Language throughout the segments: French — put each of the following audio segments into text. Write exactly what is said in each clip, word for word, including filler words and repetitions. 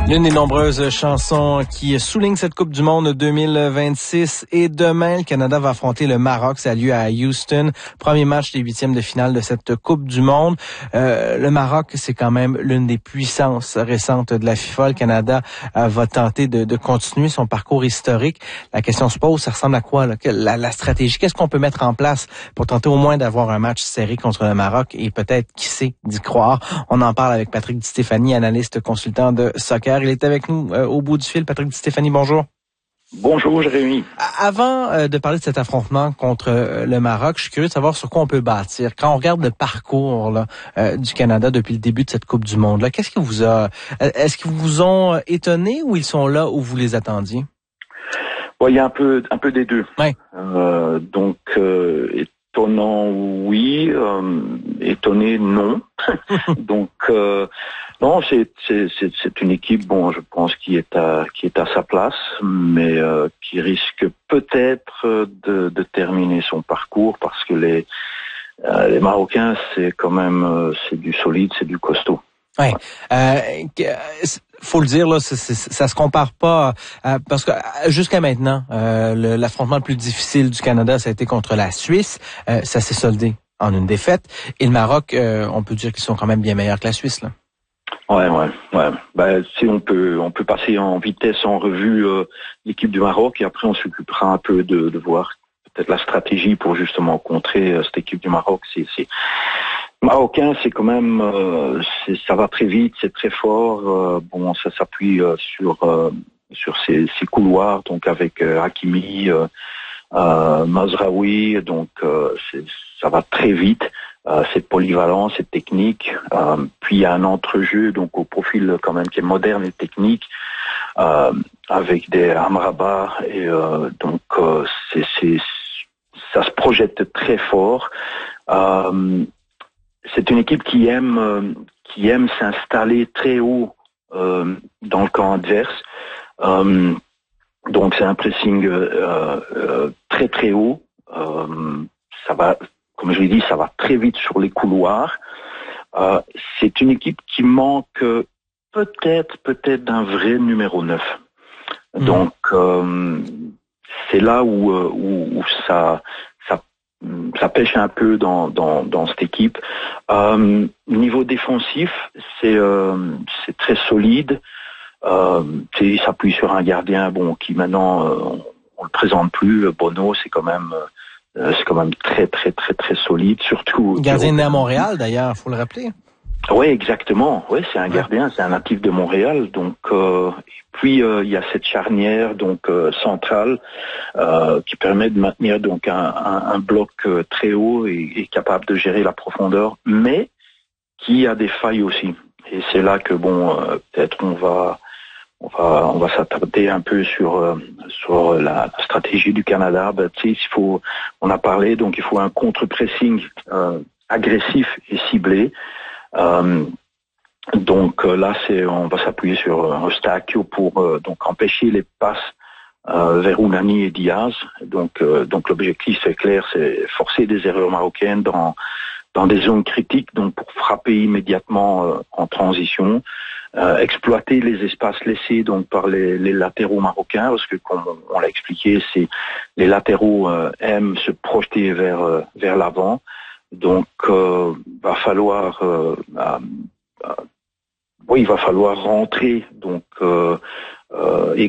L'une des nombreuses chansons qui souligne cette Coupe du Monde deux mille vingt-six. Et demain, le Canada va affronter le Maroc. Ça a lieu à Houston. Premier match des huitièmes de finale de cette Coupe du Monde. Euh, le Maroc, c'est quand même l'une des puissances récentes de la FIFA. Le Canada euh, va tenter de, de continuer son parcours historique. La question se pose, ça ressemble à quoi, là? La, la stratégie, qu'est-ce qu'on peut mettre en place pour tenter au moins d'avoir un match serré contre le Maroc et peut-être, qui sait, d'y croire? On en parle avec Patrick Di Stéfani, analyste consultant de soccer. Il est avec nous euh, au bout du fil. Patrick Di Stéfani, bonjour. Bonjour, Jérémy. Avant euh, de parler de cet affrontement contre euh, le Maroc, je suis curieux de savoir sur quoi on peut bâtir. Quand on regarde le parcours là, euh, du Canada depuis le début de cette Coupe du Monde, là, qu'est-ce qui vous a, est-ce qu'ils vous ont étonné ou ils sont là où vous les attendiez? Bon, il y a un peu, un peu des deux. Ouais. Euh, donc, euh, étonnant, oui. Euh, étonné, non. donc, euh, non, c'est, c'est, c'est, c'est une équipe, bon, je pense, qui est à, qui est à sa place, mais euh, qui risque peut-être de, de terminer son parcours parce que les, euh, les Marocains, c'est quand même, euh, c'est du solide, c'est du costaud. Ouais, euh, faut le dire là, c'est, c'est, ça se compare pas euh, parce que jusqu'à maintenant, euh, le, l'affrontement le plus difficile du Canada, ça a été contre la Suisse. Euh, ça s'est soldé en une défaite. Et le Maroc, euh, on peut dire qu'ils sont quand même bien meilleurs que la Suisse là. Ouais, ouais, ouais. Ben, si on peut, on peut passer en vitesse en revue euh, l'équipe du Maroc et après on s'occupera un peu de, de voir peut-être la stratégie pour justement contrer euh, cette équipe du Maroc. C'est, c'est Marocain, c'est quand même, euh, c'est, ça va très vite, c'est très fort. Euh, bon, ça s'appuie euh, sur euh, sur ces, ces couloirs, donc avec euh, Hakimi, euh, euh, Mazraoui, donc euh, c'est, ça va très vite. Euh, c'est polyvalent, c'est technique. Euh, puis il y a un entrejeu, donc au profil quand même qui est moderne et technique, euh, avec des Amrabat et euh, donc euh, c'est, c'est, ça se projette très fort. Euh, c'est une équipe qui aime, euh, qui aime s'installer très haut euh, dans le camp adverse. Euh, donc c'est un pressing euh, euh, très très haut. Euh, ça va. Comme je l'ai dit, ça va très vite sur les couloirs. Euh, c'est une équipe qui manque peut-être, peut-être d'un vrai numéro neuf. Mmh. Donc, euh, c'est là où, où, où ça, ça, ça pêche un peu dans, dans, dans cette équipe. Euh, niveau défensif, c'est, euh, c'est très solide. Euh, il s'appuie sur un gardien, bon, qui maintenant, euh, on, on le présente plus. Bono, c'est quand même... Euh, c'est quand même très, très, très, très solide, surtout... Gardien né à Montréal, d'ailleurs, faut le rappeler. Oui, exactement. Oui, c'est un gardien, c'est un natif de Montréal. Donc, euh, et puis, euh, il y a cette charnière donc euh, centrale euh, qui permet de maintenir donc un, un, un bloc euh, très haut et, et capable de gérer la profondeur, mais qui a des failles aussi. Et c'est là que, bon, euh, peut-être on va... On va, on va s'attarder un peu sur euh, sur la, la stratégie du Canada. Ben, tu sais, il faut, on a parlé, donc il faut un contre-pressing euh, agressif et ciblé. Euh, donc là, c'est, on va s'appuyer sur Eustáquio pour euh, donc empêcher les passes euh, vers Ounani et Diaz. Donc, euh, donc l'objectif, c'est clair, c'est forcer des erreurs marocaines dans dans des zones critiques, donc pour frapper immédiatement euh, en transition. Euh, exploiter les espaces laissés donc par les, les latéraux marocains, parce que comme on, on l'a expliqué, c'est les latéraux euh, aiment se projeter vers euh, vers l'avant, donc euh, va falloir euh, euh, euh, oui, il va falloir rentrer donc euh, euh, et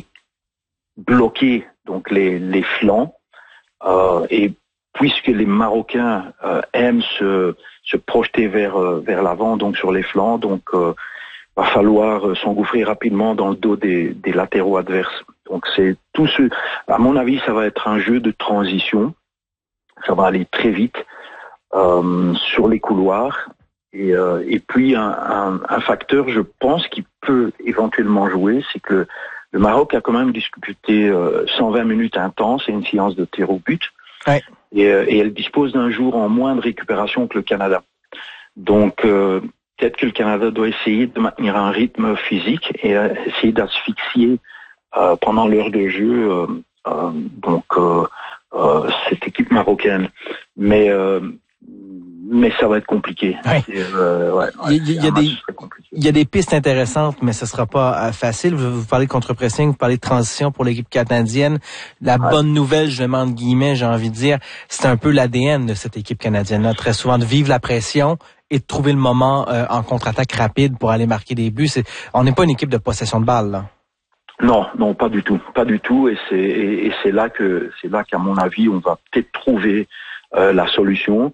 bloquer donc les les flancs euh, et puisque les Marocains euh, aiment se se projeter vers euh, vers l'avant donc sur les flancs, donc euh, va falloir s'engouffrer rapidement dans le dos des, des latéraux adverses. Donc c'est tout ce, à mon avis, ça va être un jeu de transition. Ça va aller très vite euh, sur les couloirs. Et, euh, et puis un, un, un facteur, je pense, qui peut éventuellement jouer, c'est que le, le Maroc a quand même disputé euh, cent vingt minutes intenses et une séance de tir au but. Ouais. Et, euh, et elle dispose d'un jour en moins de récupération que le Canada. Donc euh, peut-être que le Canada doit essayer de maintenir un rythme physique et euh, essayer d'asphyxier euh, pendant l'heure de jeu euh, euh, donc euh, euh, cette équipe marocaine. Mais euh, mais ça va être compliqué. Ouais. Euh, ouais, ouais, il, y, il, y a des, il y a des pistes intéressantes, mais ce sera pas euh, facile. Vous, vous parlez de contre-pressing, vous parlez de transition pour l'équipe canadienne. La ouais. bonne nouvelle, je le mets entre guillemets, j'ai envie de dire, c'est un peu l'A D N de cette équipe canadienne-là. Très souvent, de vivre la pression et de trouver le moment euh, en contre-attaque rapide pour aller marquer des buts. C'est, on n'est pas une équipe de possession de balle, là. Non, non, pas du tout, pas du tout. Et c'est, et, et c'est là que, c'est là qu'à mon avis, on va peut-être trouver euh, la solution.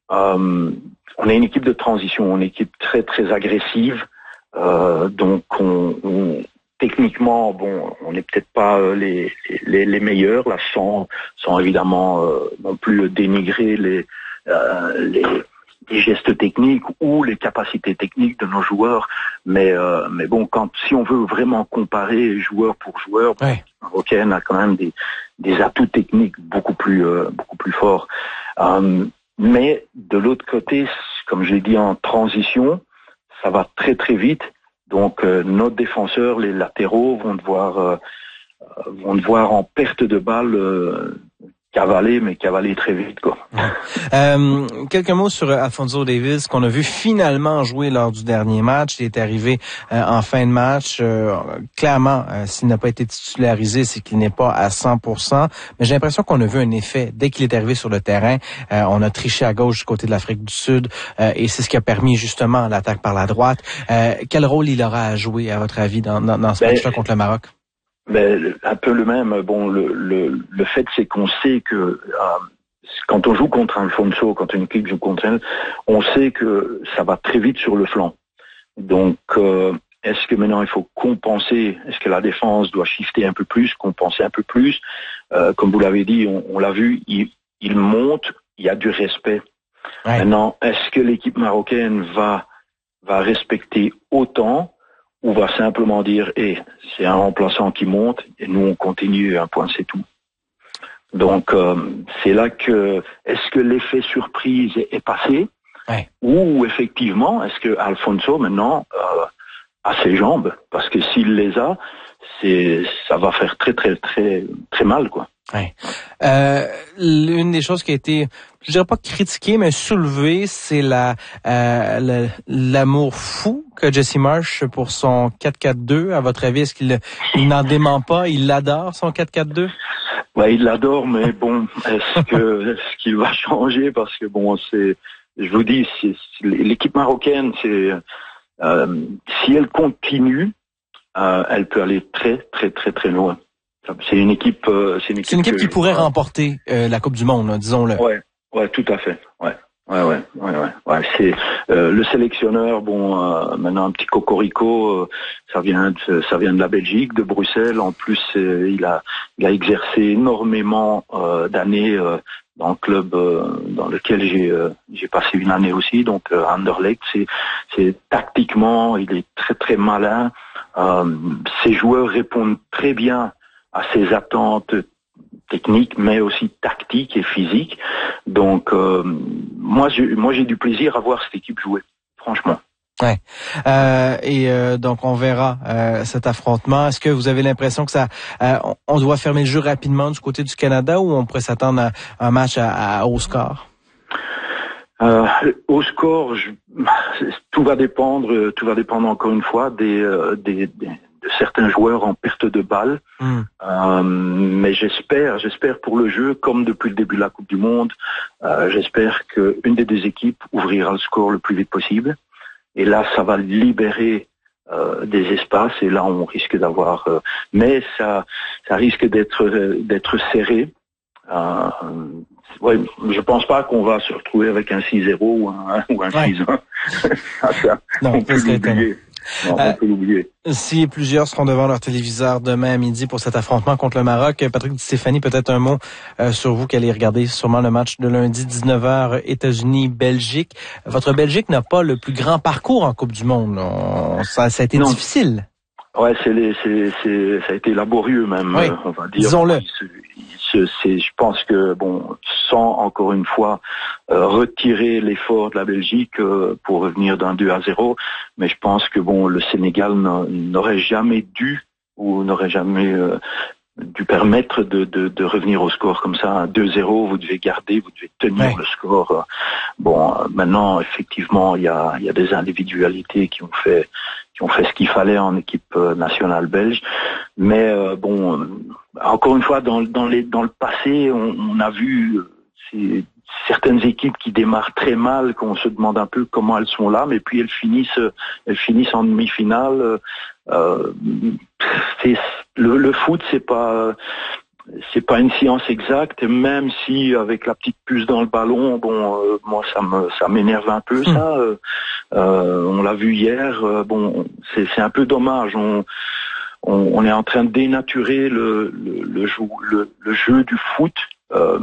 Euh, on est une équipe de transition, on est une équipe très très agressive. Euh, donc, on, on, techniquement, bon, on n'est peut-être pas les, les, les meilleurs, là, sans, sans évidemment euh, non plus dénigrer les, euh, les les gestes techniques ou les capacités techniques de nos joueurs, mais euh, mais bon, quand si on veut vraiment comparer joueur pour joueur, ouais. Marocaine a quand même des des atouts techniques beaucoup plus euh, beaucoup plus forts. Euh, mais de l'autre côté, comme je l'ai dit, en transition, ça va très très vite. Donc euh, nos défenseurs, les latéraux, vont devoir euh, vont devoir en perte de balle euh, cavaler, mais cavaler très vite, quoi. Euh, quelques mots sur Alphonso Davies, qu'on a vu finalement jouer lors du dernier match. Il est arrivé euh, en fin de match. Euh, clairement, euh, s'il n'a pas été titularisé, c'est qu'il n'est pas à cent pour cent. Mais j'ai l'impression qu'on a vu un effet. Dès qu'il est arrivé sur le terrain, euh, on a triché à gauche du côté de l'Afrique du Sud. Euh, et c'est ce qui a permis justement l'attaque par la droite. Euh, quel rôle il aura à jouer, à votre avis, dans, dans, dans ce ben, match-là contre le Maroc? Ben, un peu le même. Bon, le, le, le fait, c'est qu'on sait que euh, quand on joue contre Alphonso, quand une équipe joue contre elle, on sait que ça va très vite sur le flanc. Donc, euh, est-ce que maintenant il faut compenser? Est-ce que la défense doit shifter un peu plus, compenser un peu plus? euh, Comme vous l'avez dit, on, on l'a vu, il, il monte, il y a du respect. Ouais. Maintenant, est-ce que l'équipe marocaine va va respecter autant? Ou va simplement dire, eh, c'est un remplaçant qui monte et nous on continue, un point c'est tout. Donc euh, c'est là que est-ce que l'effet surprise est, est passé, ouais. ou effectivement est-ce que Alphonso maintenant euh, a ses jambes, parce que s'il les a, c'est ça va faire très très très très mal, quoi. Ouais. Euh, l'une des choses qui a été, je dirais pas critiquée, mais soulevée, c'est la euh, l'amour fou que Jesse Marsch pour son quatre quatre deux. À votre avis, est-ce qu'il il n'en dément pas? Il l'adore, son quatre quatre deux? Ouais, il l'adore, mais bon, est-ce que est-ce qu'il va changer? Parce que bon, c'est, je vous dis, c'est, c'est l'équipe marocaine, c'est euh, si elle continue, euh, elle peut aller très très très très loin. C'est une équipe, euh, c'est une équipe, c'est une équipe qui je, pourrait euh, remporter euh, la Coupe du Monde, là, disons-le. Ouais, ouais, tout à fait. Ouais, ouais, ouais, ouais, ouais. ouais c'est euh, le sélectionneur. Bon, euh, maintenant un petit cocorico, euh, ça vient, de, ça vient de la Belgique, de Bruxelles. En plus, euh, il a, il a exercé énormément euh, d'années euh, dans le club euh, dans lequel j'ai, euh, j'ai passé une année aussi. Donc, euh, Anderlecht, c'est, c'est tactiquement, il est très très malin. Euh, ses joueurs répondent très bien à ses attentes techniques, mais aussi tactiques et physiques. Donc, euh, moi, j'ai, moi, j'ai du plaisir à voir cette équipe jouer, franchement. Ouais. Euh, et euh, donc, on verra euh, cet affrontement. Est-ce que vous avez l'impression que ça, euh, on doit fermer le jeu rapidement du côté du Canada, ou on pourrait s'attendre à un match à, à haut score? Euh, au score, je, tout va dépendre. Tout va dépendre encore une fois des, euh, des, des de certains joueurs en perte de balle. Mm. Euh, mais j'espère, j'espère pour le jeu, comme depuis le début de la Coupe du Monde, euh, j'espère qu'une des deux équipes ouvrira le score le plus vite possible. Et là, ça va libérer euh, des espaces. Et là, on risque d'avoir... Euh, mais ça, ça risque d'être d'être serré. Euh, ouais, je pense pas qu'on va se retrouver avec un six zéro ou un, ou un ouais. six un. ça, non, on peut l'oublier. Non, on euh, peut l'oublier. Si plusieurs seront devant leur téléviseur demain à midi pour cet affrontement contre le Maroc, Patrick Di Stéphanie, peut-être un mot euh, sur vous qui allez regarder sûrement le match de lundi dix-neuf heures États-Unis-Belgique. Votre Belgique n'a pas le plus grand parcours en Coupe du Monde. On, ça, ça a été non. difficile. Ouais, c'est, les, c'est, c'est, ça a été laborieux même, oui. euh, on va dire. Disons-le. C'est, c'est, je pense que bon, sans encore une fois euh, retirer l'effort de la Belgique euh, pour revenir d'un deux à zéro, mais je pense que bon, le Sénégal n'aurait jamais dû ou n'aurait jamais euh, dû permettre de, de, de revenir au score comme ça, deux zéro, vous devez garder, vous devez tenir ouais. le score. Bon, maintenant, effectivement, il y a, il y a des individualités qui ont fait, qui ont fait ce qu'il fallait en équipe nationale belge, mais euh, bon, encore une fois, dans, dans, les, dans le passé, on, on a vu ces, certaines équipes qui démarrent très mal, qu'on se demande un peu comment elles sont là, mais puis elles finissent, elles finissent en demi-finale. Euh, c'est, le, le foot, c'est pas, c'est pas une science exacte, même si avec la petite puce dans le ballon, bon, euh, moi ça me, ça m'énerve un peu ça. Euh, euh, on l'a vu hier. Euh, bon, c'est, c'est un peu dommage. On, on, on est en train de dénaturer le, le, le, jeu, le, le jeu du foot. Euh,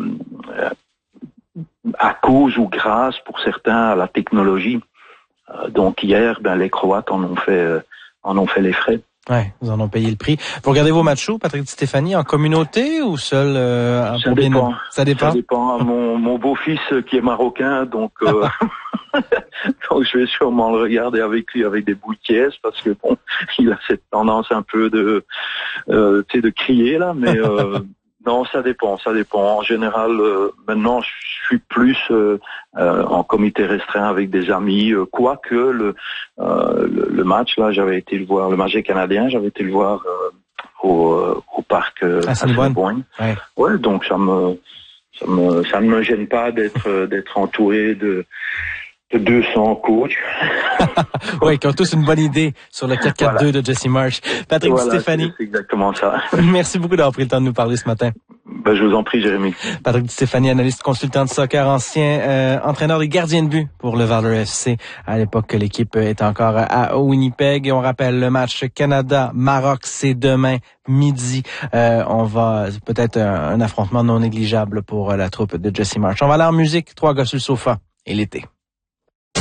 à cause ou grâce pour certains à la technologie. Euh, donc hier, ben les Croates en ont fait, euh, en ont fait les frais. Ouais, vous en ont payé le prix. Vous regardez vos matchs où, Patrick Di Stéfani, en communauté ou seul euh, Ça dépend. Ça dépend. Ça dépend. Mon, mon beau-fils qui est marocain, donc euh, donc je vais sûrement le regarder avec lui avec des boules de caisse parce que bon, il a cette tendance un peu de, euh, tu sais, de crier là, mais. Euh, Non, ça dépend, ça dépend. En général, euh, maintenant, je suis plus euh, euh, en comité restreint avec des amis. Euh, quoique le, euh, le le match, là, j'avais été le voir, le match des Canadiens, j'avais été le voir euh, au, euh, au parc euh, à Saint-Boigne. Ouais. ouais, donc ça me ça me ça ne me gêne pas d'être d'être entouré de de deux cents coachs. Oui, qui ont tous une bonne idée sur le quatre quatre deux voilà. de Jesse Marsch. Patrick voilà, Di Stéfani. C'est exactement ça. Merci beaucoup d'avoir pris le temps de nous parler ce matin. Ben, je vous en prie, Jérémy. Patrick Di Stéfani, analyste consultant de soccer, ancien euh, entraîneur des gardiens de but pour le Valor F C à l'époque que l'équipe était encore à Winnipeg. Et on rappelle le match Canada-Maroc, c'est demain midi. Euh, on va peut-être un, un affrontement non négligeable pour la troupe de Jesse Marsch. On va aller en musique, trois gars sur le sofa et l'été.